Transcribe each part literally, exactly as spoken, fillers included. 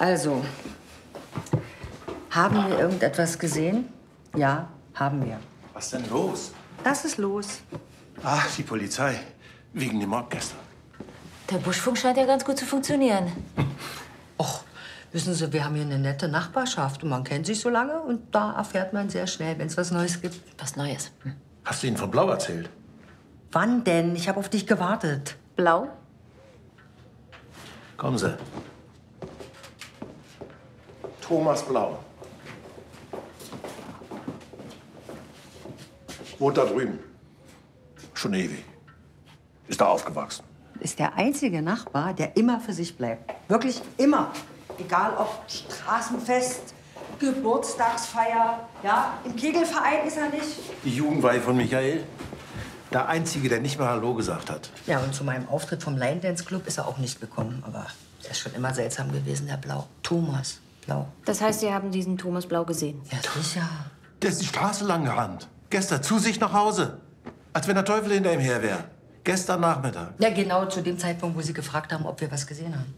Also, haben wir irgendetwas gesehen? Ja, haben wir. Was denn los? Das ist los. Ach, die Polizei. Wegen dem Mord gestern. Der Buschfunk scheint ja ganz gut zu funktionieren. Och, wissen Sie, wir haben hier eine nette Nachbarschaft und man kennt sich so lange und da erfährt man sehr schnell, wenn es was Neues gibt. Was Neues? Hm. Hast du Ihnen von Blau erzählt? Wann denn? Ich habe auf dich gewartet. Blau? Kommen Sie. Thomas Blau. Wohnt da drüben. Schon ewig. Ist da aufgewachsen. Ist der einzige Nachbar, der immer für sich bleibt. Wirklich immer. Egal ob Straßenfest, Geburtstagsfeier, ja, im Kegelverein ist er nicht. Die Jugendweihe von Michael. Der Einzige, der nicht mal Hallo gesagt hat. Ja, und zu meinem Auftritt vom Line Dance Club ist er auch nicht gekommen. Aber er ist schon immer seltsam gewesen, der Blau. Thomas Blau. Das heißt, Sie haben diesen Thomas Blau gesehen? Ja, sicher. Der ist die Straße lang gerannt. Gestern zu sich nach Hause. Als wenn der Teufel hinter ihm her wäre. Gestern Nachmittag. Ja, genau zu dem Zeitpunkt, wo Sie gefragt haben, ob wir was gesehen haben.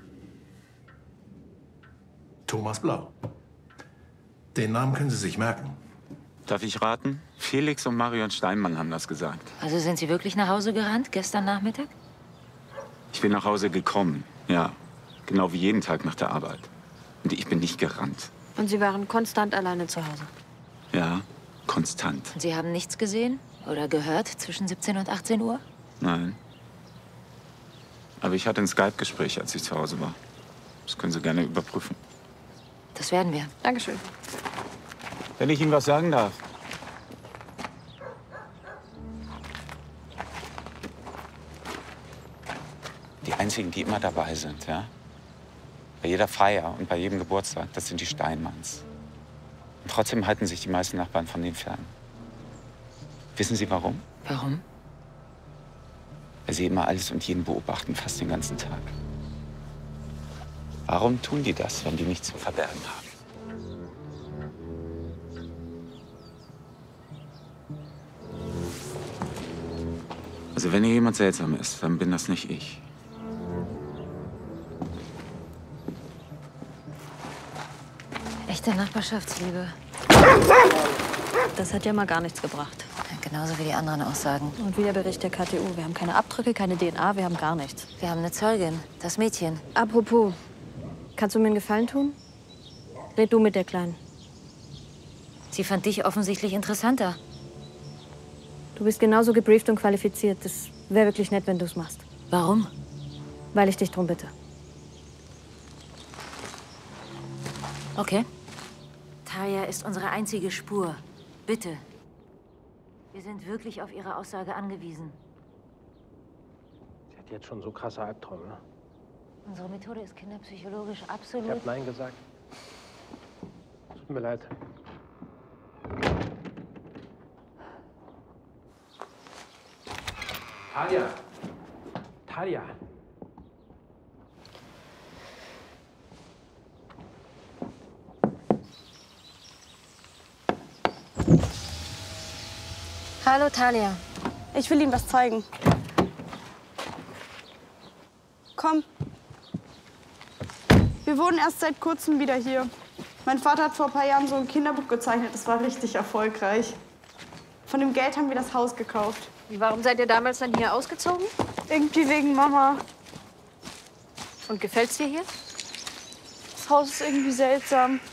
Thomas Blau. Den Namen können Sie sich merken. Darf ich raten? Felix und Marion Steinmann haben das gesagt. Also sind Sie wirklich nach Hause gerannt, gestern Nachmittag? Ich bin nach Hause gekommen, ja. Genau wie jeden Tag nach der Arbeit. Und ich bin nicht gerannt. Und Sie waren konstant alleine zu Hause? Ja, konstant. Und Sie haben nichts gesehen oder gehört zwischen siebzehn und achtzehn Uhr? Nein. Aber ich hatte ein Skype-Gespräch, als ich zu Hause war. Das können Sie gerne überprüfen. Das werden wir. Dankeschön. Wenn ich Ihnen was sagen darf. Die einzigen, die immer dabei sind, ja? Bei jeder Feier und bei jedem Geburtstag, das sind die Steinmanns. Und trotzdem halten sich die meisten Nachbarn von denen fern. Wissen Sie warum? Warum? Weil sie immer alles und jeden beobachten, fast den ganzen Tag. Warum tun die das, wenn die nichts zu verbergen haben? Also wenn hier jemand seltsam ist, dann bin das nicht ich. Echte Nachbarschaftsliebe. Das hat ja mal gar nichts gebracht. Genauso wie die anderen Aussagen. Und wie der Bericht der K T U. Wir haben keine Abdrücke, keine D N A, wir haben gar nichts. Wir haben eine Zeugin, das Mädchen. Apropos, kannst du mir einen Gefallen tun? Red du mit der Kleinen. Sie fand dich offensichtlich interessanter. Du bist genauso gebrieft und qualifiziert. Das wäre wirklich nett, wenn du es machst. Warum? Weil ich dich drum bitte. Okay. Tarja ist unsere einzige Spur. Bitte. Wir sind wirklich auf Ihre Aussage angewiesen. Sie hat jetzt schon so krasse Albträume, ne? Unsere Methode ist kinderpsychologisch Ich absolut... hab Nein gesagt. Tut mir leid. Talia! Talia! Hallo, Talia. Ich will ihm was zeigen. Komm. Wir wohnen erst seit kurzem wieder hier. Mein Vater hat vor ein paar Jahren so ein Kinderbuch gezeichnet. Das war richtig erfolgreich. Von dem Geld haben wir das Haus gekauft. Und warum seid ihr damals dann hier ausgezogen? Irgendwie wegen Mama. Und gefällt's dir hier? Das Haus ist irgendwie seltsam.